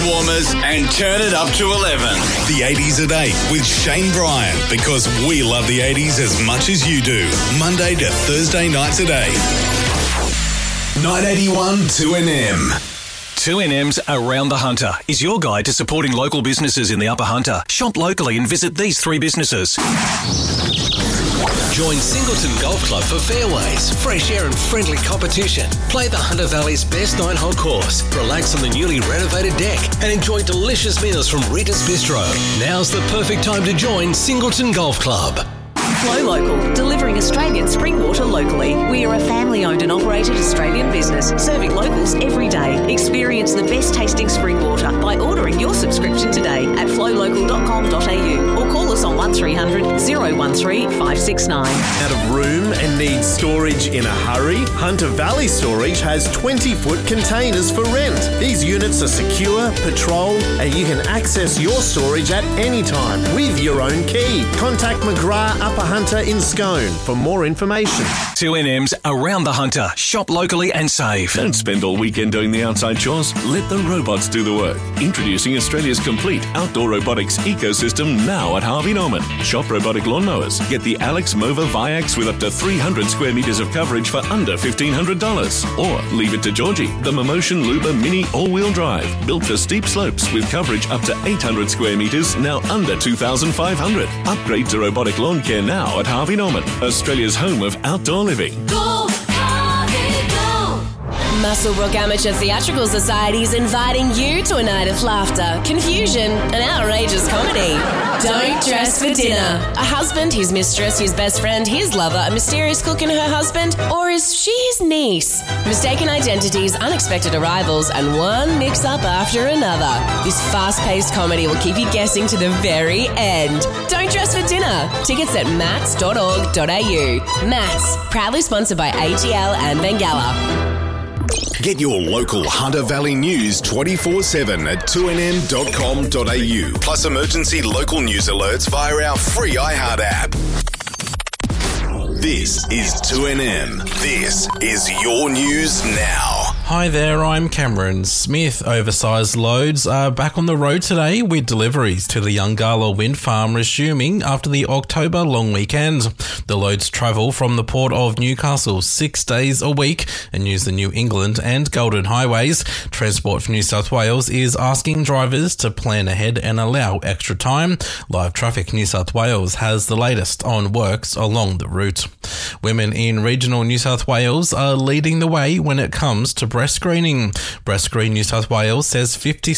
Warmers and turn it up to 11. The 80s at 8 with Shane Bryan, because we love the 80s as much as you do. Monday to Thursday nights at 8. 981 2NM. 2NM's Around the Hunter is your guide to supporting local businesses in the Upper Hunter. Shop locally and visit these 3 businesses. Join Singleton Golf Club for fairways, fresh air and friendly competition. Play the Hunter Valley's best 9-hole course, relax on the newly renovated deck and enjoy delicious meals from Rita's Bistro. Now's the perfect time to join Singleton Golf Club. Flow Local, delivering Australian spring water locally. We are a family-owned and operated Australian business, serving locals every day. Experience the best tasting spring water by ordering your subscription today at flowlocal.com.au or call us on 1300 013 569. Out of room and needs storage in a hurry? Hunter Valley Storage has 20-foot containers for rent. These units are secure, patrolled, and you can access your storage at any time with your own key. Contact McGrath Upper Hunter in Scone for more information. 2NM's Around the Hunter. Shop locally and save. Don't spend all weekend doing the outside chores. Let the robots do the work. Introducing Australia's complete outdoor robotics ecosystem now at Harvey Norman. Shop robotic lawnmowers. Get the Alex Mova Viax with up to 300 square metres of coverage for under $1,500. Or leave it to Georgie, the Momotion Luba Mini all-wheel drive. Built for steep slopes with coverage up to 800 square metres, now under $2,500. Upgrade to robotic lawn care now at Harvey Norman, Australia's home of outdoor living. Go, Harvey, go! Muswellbrook Amateur Theatrical Society is inviting you to a night of laughter, confusion, and outrageous comedy. Don't dress for dinner. A husband, his mistress, his best friend, his lover, a mysterious cook and her husband, or is she his niece? Mistaken identities, unexpected arrivals, and one mix-up after another. This fast-paced comedy will keep you guessing to the very end. Don't dress for dinner. Tickets at mats.org.au. Mats, proudly sponsored by ATL and Bengala. Get your local Hunter Valley news 24/7 at 2nm.com.au. Plus emergency local news alerts via our free iHeart app. This is 2NM. This is your news now. Hi there, I'm Cameron Smith. Oversized loads are back on the road today with deliveries to the Yungala Wind Farm resuming after the October long weekend. The loads travel from the Port of Newcastle 6 days a week and use the New England and Golden Highways. Transport for New South Wales is asking drivers to plan ahead and allow extra time. Live Traffic New South Wales has the latest on works along the route. Women in regional New South Wales are leading the way when it comes to breast screening. Breast Screen New South Wales says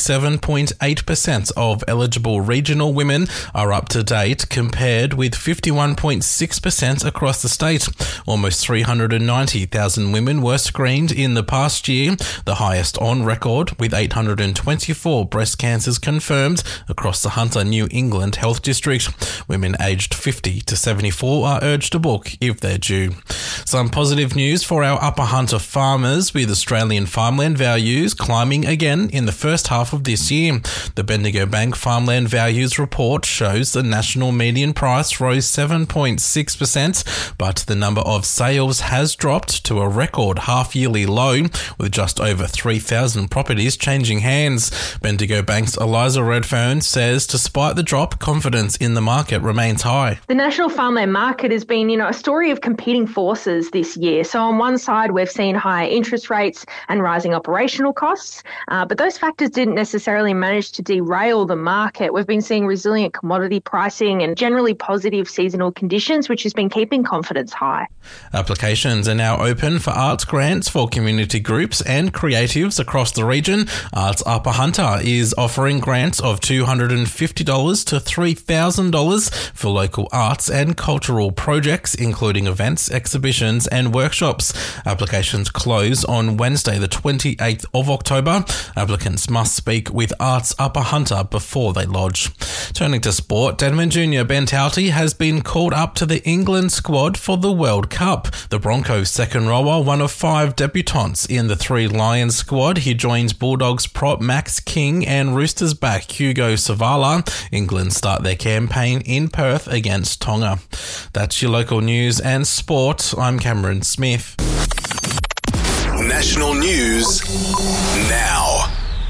57.8% of eligible regional women are up to date, compared with 51.6% across the state. Almost 390,000 women were screened in the past year, the highest on record, with 824 breast cancers confirmed across the Hunter New England Health District. Women aged 50 to 74 are urged to book if they're due. Some positive news for our Upper Hunter farmers, with Australian farmland values climbing again in the first half of this year. The Bendigo Bank Farmland Values Report shows the national median price rose 7.6%, but the number of sales has dropped to a record half-yearly low, with just over 3,000 properties changing hands. Bendigo Bank's Eliza Redfern says despite the drop, confidence in the market remains high. The national farmland market has been, a story of competing forces this year. So on one side, we've seen higher interest rates and rising operational costs, but those factors didn't necessarily manage to derail the market. We've been seeing resilient commodity pricing and generally positive seasonal conditions, which has been keeping confidence high. Applications are now open for arts grants for community groups and creatives across the region. Arts Upper Hunter is offering grants of $250 to $3,000 for local arts and cultural projects, including events, exhibitions and workshops. Applications close on Wednesday the 28th of October. Applicants must speak with Arts Upper Hunter before they lodge. Turning to sport, Denman Junior Ben Tauti has been called up to the England squad for the World Cup. The Broncos' second rower, one of 5 debutants in the Three Lions squad. He joins Bulldogs prop Max King and Roosters back Hugo Savala. England start their campaign in Perth against Tonga. That's your local news and sport. I'm Cameron Smith. National news now.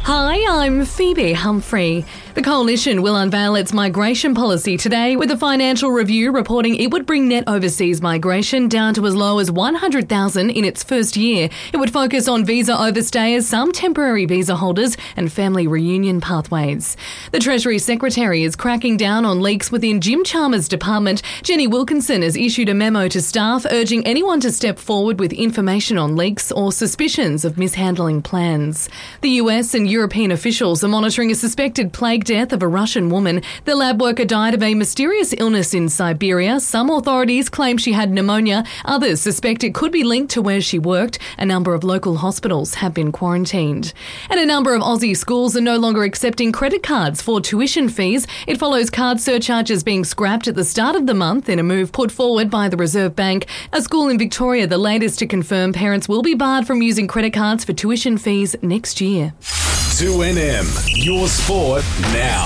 Hi, I'm Phoebe Humphrey. The Coalition will unveil its migration policy today, with the Financial Review reporting it would bring net overseas migration down to as low as 100,000 in its first year. It would focus on visa overstayers, some temporary visa holders, and family reunion pathways. The Treasury Secretary is cracking down on leaks within Jim Chalmers' department. Jenny Wilkinson has issued a memo to staff urging anyone to step forward with information on leaks or suspicions of mishandling plans. The US and European officials are monitoring a suspected plague death of a Russian woman. The lab worker died of a mysterious illness in Siberia. Some authorities claim she had pneumonia. Others suspect it could be linked to where she worked. A number of local hospitals have been quarantined. And a number of Aussie schools are no longer accepting credit cards for tuition fees. It follows card surcharges being scrapped at the start of the month in a move put forward by the Reserve Bank. A school in Victoria, the latest to confirm parents will be barred from using credit cards for tuition fees next year. 2NM, your sport now.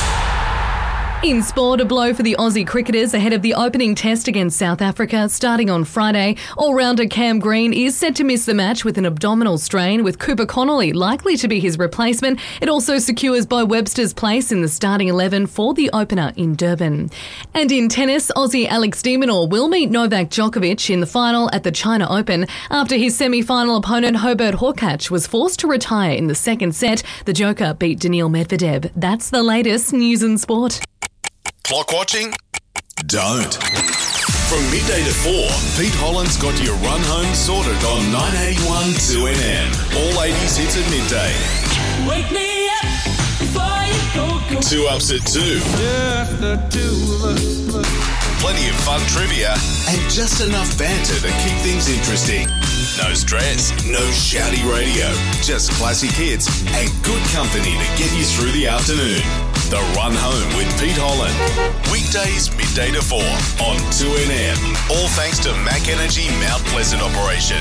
In sport, a blow for the Aussie cricketers ahead of the opening test against South Africa starting on Friday. All-rounder Cam Green is set to miss the match with an abdominal strain, with Cooper Connolly likely to be his replacement. It also secures Bo Webster's place in the starting 11 for the opener in Durban. And in tennis, Aussie Alex de Minaur will meet Novak Djokovic in the final at the China Open. After his semi-final opponent Hubert Hurkacz was forced to retire in the second set, the Joker beat Daniil Medvedev. That's the latest news and sport. Clock watching? Don't. From midday to 4, Pete Holland's got your run home sorted on 981 2NM. All 80s hits at midday. Wake me up before you go. 2 ups at 2. Just the two of us. Plenty of fun trivia and just enough banter to keep things interesting. No stress, no shouty radio, just classic hits and good company to get you through the afternoon. The Run Home with Pete Holland. Weekdays midday to 4 on 2NM. All thanks to Mac Energy Mount Pleasant operation.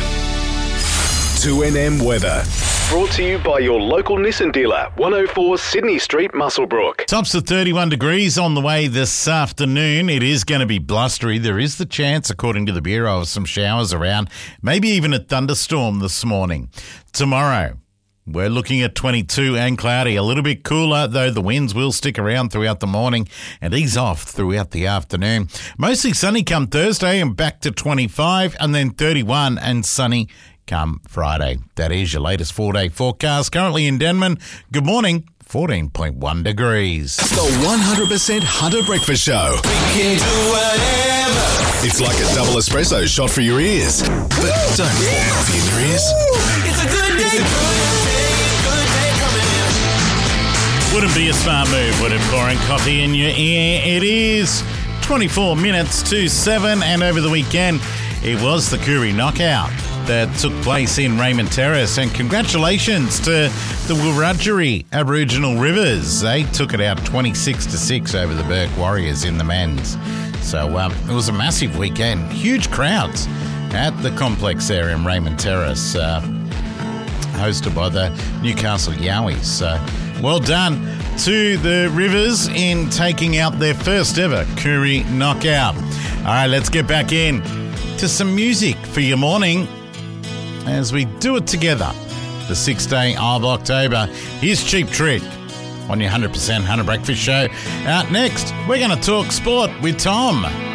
2NM weather. Brought to you by your local Nissan dealer, 104 Sydney Street, Muswellbrook. Tops of 31 degrees on the way this afternoon. It is going to be blustery. There is the chance, according to the Bureau, of some showers around, maybe even a thunderstorm this morning. Tomorrow, we're looking at 22 and cloudy. A little bit cooler, though the winds will stick around throughout the morning and ease off throughout the afternoon. Mostly sunny come Thursday and back to 25, and then 31 and sunny come Friday. That is your latest 4-day forecast. Currently in Denman, good morning, 14.1 degrees. The 100% Hunter Breakfast Show. We can do whatever. It's like a double espresso shot for your ears. But don't pour coffee in your ears. It's a good day. Good day coming in. Wouldn't be a smart move, would it, pouring coffee in your ear? It is 24 minutes to 7, and over the weekend, it was the Koori Knockout that took place in Raymond Terrace, and congratulations to the Wiradjuri Aboriginal Rivers. They took it out 26-6 over the Burke Warriors in the men's. So it was a massive weekend. Huge crowds at the complex there in Raymond Terrace, hosted by the Newcastle Yowies. Well done to the Rivers in taking out their first ever Koori Knockout. All right, let's get back in to some music for your morning as we do it together. The 6th day of October. Here's Cheap Trick on your 100% Hunter Breakfast Show. Next, we're going to talk sport with Tom.